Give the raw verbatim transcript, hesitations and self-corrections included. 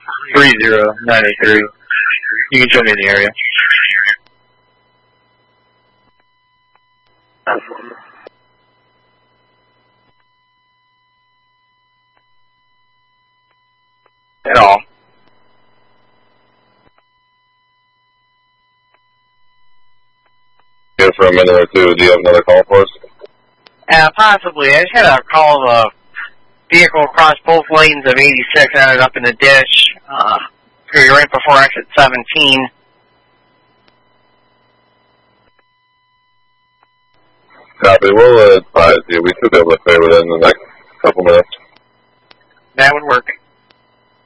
three zero nine eight three. You can show me in the area. At all. Here for a minute or two. Do you have another call for us? Uh, possibly. I just had a call of a vehicle across both lanes of eighty-six, ended up in the ditch, uh, right before exit seventeen. Copy. We'll uh, advise you. We should be able to stay within the next couple minutes. That would work.